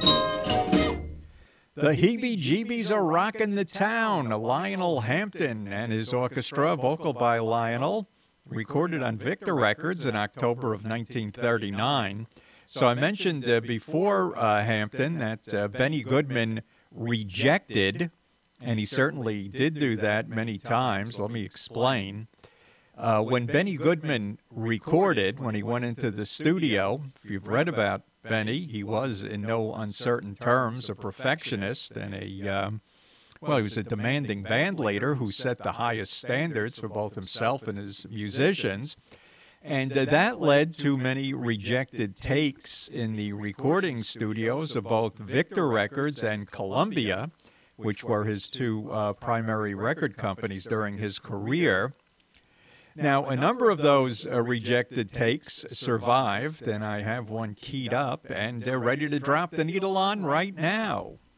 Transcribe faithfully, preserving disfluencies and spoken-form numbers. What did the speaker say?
The Heebie-Jeebies are rocking the town. Lionel Hampton and his orchestra, vocal by Lionel, recorded on Victor Records in October of nineteen thirty-nine. So I mentioned uh, before uh, Hampton that uh, Benny Goodman rejected, and he certainly did do that many times. Let me explain. Uh, when Benny Goodman recorded, when he went into the studio, if you've read about Benny, he was in no uncertain terms a perfectionist and a, um, well, he was a demanding band leader who set the highest standards for both himself and his musicians. And uh, that led to many rejected takes in the recording studios of both Victor Records and Columbia, which were his two uh, primary record companies during his career. Now, a number of those uh, rejected takes survived, and I have one keyed up, and they're ready to drop the needle on right now.